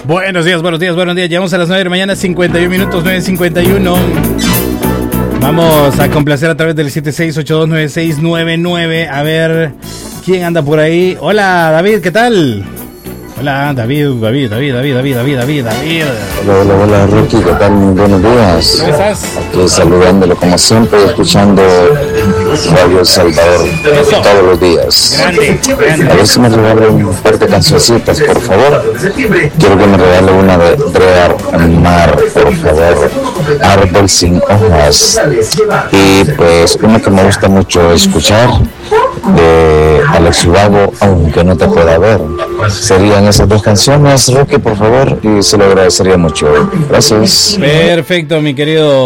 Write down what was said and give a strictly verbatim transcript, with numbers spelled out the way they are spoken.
Buenos días, buenos días, buenos días. Llegamos a las nueve de la mañana, cincuenta y uno minutos, nueve cincuenta y uno. Vamos a complacer a través del siete seis ocho dos nueve seis nueve nueve. A ver quién anda por ahí. Hola, David, ¿qué tal? Hola, David, David, David, David, David, David, David, David. Hola, hola, hola, Rocky, ¿qué tal? Muy buenos días. ¿Cómo estás? Aquí saludándolo como siempre, escuchando Radio El Salvador Eso. todos los días. Grande, grande. A ver si me regala un par de cancioncitas, por favor. Quiero que me regale una de Drear Mar, por favor. Árbol sin hojas. Y pues una que me gusta mucho escuchar, de Alex Ubago, aunque no te pueda ver. Serían esas dos canciones, Rocky, por favor, y se lo agradecería mucho. Gracias. Perfecto, mi querido